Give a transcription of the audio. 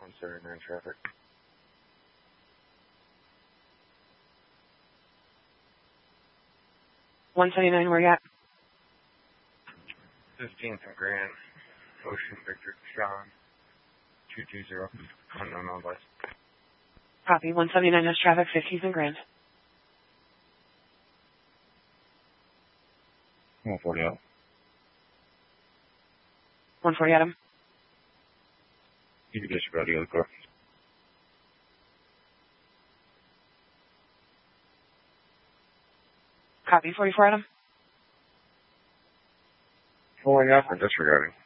179 traffic. 179, where you at? 15th and Grand. Ocean Victor Sean. 220. Unknown on bus. Copy. 179 has traffic, 15th and Grand. 140 out. 140 Adam. You can disregard the other car. Copy. 44 Adam. Pulling up and disregarding.